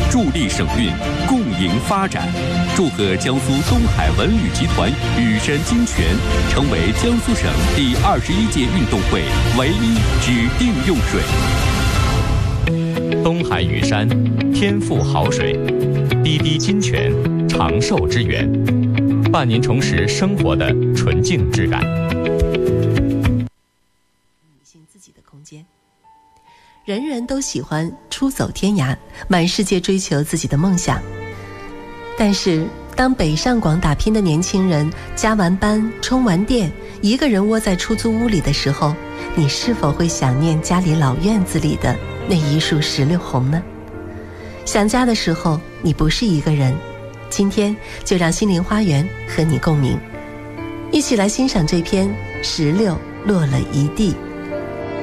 助力省运，共赢发展。祝贺江苏东海文旅集团雨山金泉成为江苏省第21届运动会唯一指定用水。 东海雨山，天赋好水，滴滴金泉，长寿之源，伴您重拾生活的纯净质感。 女性自己的空间，人人都喜欢出走天涯，满世界追求自己的梦想。但是当北上广打拼的年轻人加完班充完电，一个人窝在出租屋里的时候，你是否会想念家里老院子里的那一束石榴红呢？想家的时候，你不是一个人。今天就让心灵花园和你共鸣，一起来欣赏这篇石榴落了一地。